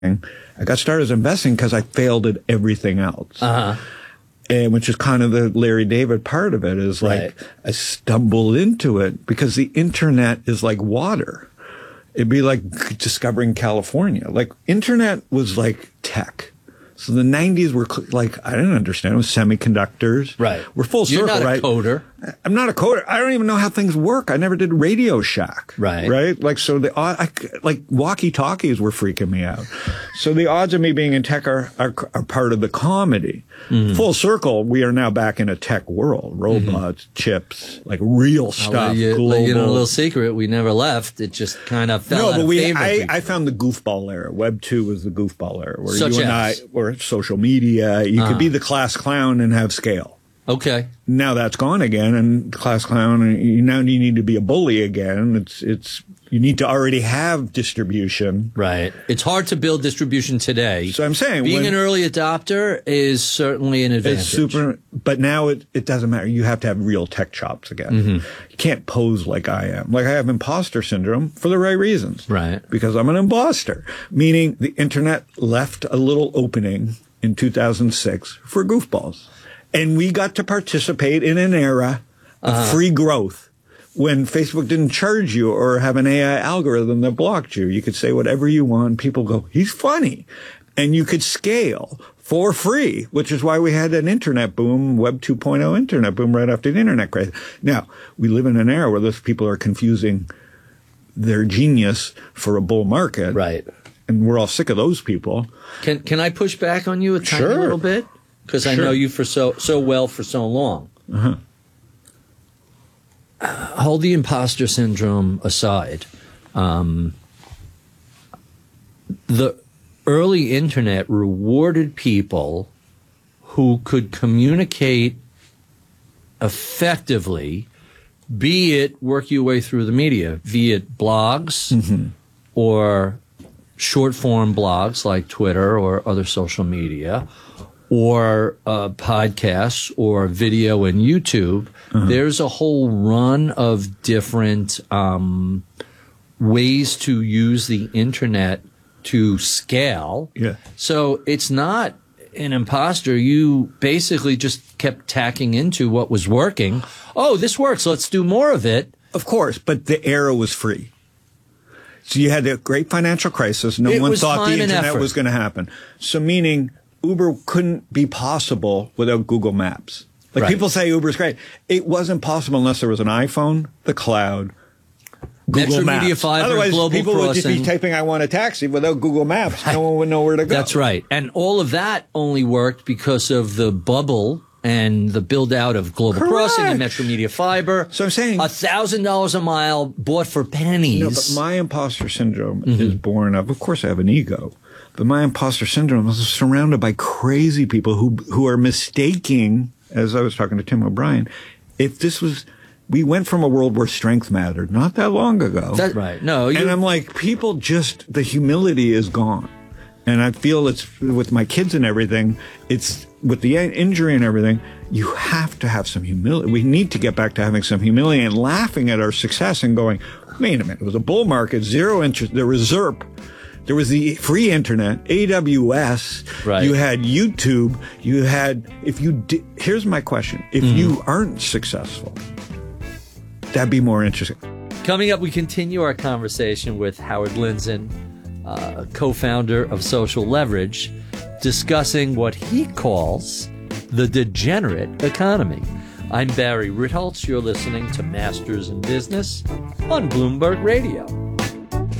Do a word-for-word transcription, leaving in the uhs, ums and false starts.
I got started as investing because I failed at everything else. Uh-huh. And which is kind of the Larry David part of it is like Right. I stumbled into it because the internet is like water. It'd be like discovering California. Like internet was like tech. So the nineties were cl- like, I didn't understand. It was semiconductors. Right. We're full You're circle, not a right? coder. I'm not a coder. I don't even know how things work. I never did Radio Shack. Right. Right. Like, so the, I, like walkie talkies were freaking me out. So the odds of me being in tech are, are, are part of the comedy. Mm-hmm. Full circle. We are now back in a tech world. Robots, mm-hmm. chips, like real stuff. I'll let you, global. let you know a little secret. We never left. It just kind of fell No, out but of we, favor. I, I found the goofball era. Web two was the goofball era where Such you and as? I were social media. You Uh-huh. could be the class clown and have scale. Okay. Now that's gone again, and class clown. And you, now you need to be a bully again. It's it's you need to already have distribution. Right. It's hard to build distribution today. So I'm saying being when, an early adopter is certainly an advantage. It's super, but now it it doesn't matter. You have to have real tech chops again. Mm-hmm. You can't pose like I am. Like I have imposter syndrome for the right reasons. Right. Because I'm an imposter, meaning the internet left a little opening in two thousand six for goofballs. And we got to participate in an era of uh-huh. free growth when Facebook didn't charge you or have an A I algorithm that blocked you. You could say whatever you want. People go, he's funny. And you could scale for free, which is why we had an internet boom, Web two point oh internet boom right after the internet craze. Now, we live in an era where those people are confusing their genius for a bull market. Right. And we're all sick of those people. Can can I push back on you a tiny Sure. little bit? Because I Sure. know you for so so well for so long. Uh-huh. Uh, hold the imposter syndrome aside. Um, the early internet rewarded people who could communicate effectively, be it work your way through the media, be it blogs mm-hmm. or short form blogs like Twitter or other social media, or uh, podcasts or video and YouTube. Uh-huh. There's a whole run of different um, ways to use the internet to scale. Yeah. So it's not an imposter. You basically just kept tacking into what was working. Oh, this works. Let's do more of it. Of course, but the era was free. So you had a great financial crisis. No It one was thought time the and internet effort. was going to happen. So meaning Uber couldn't be possible without Google Maps. Like Right. people say Uber's great. It wasn't possible unless there was an iPhone, the cloud, Google Metro Maps. Media Fiber, Otherwise, Global people would just be Crossing. typing, I want a taxi without Google Maps. No one would know where to go. That's right. And all of that only worked because of the bubble and the build out of Global Correct. Crossing and Metro Media Fiber. So I'm saying a thousand dollars a mile bought for pennies. No, but my imposter syndrome mm-hmm. is born of, of course I have an ego, but my imposter syndrome is surrounded by crazy people who who are mistaking, as I was talking to Tim O'Brien, if this was, we went from a world where strength mattered not that long ago. That, right. No. And I'm like, people just, the humility is gone. And I feel it's, with my kids and everything, it's, with the injury and everything, you have to have some humility. We need to get back to having some humility and laughing at our success and going, wait a minute, it was a bull market, zero interest, there was ZERP. There was the free internet, A W S. Right. You had YouTube. You had, if you did, here's my question. If mm-hmm. you aren't successful, that'd be more interesting. Coming up, we continue our conversation with Howard Lindzen, uh, co-founder of Social Leverage, discussing what he calls the degenerate economy. I'm Barry Ritholtz. You're listening to Masters in Business on Bloomberg Radio.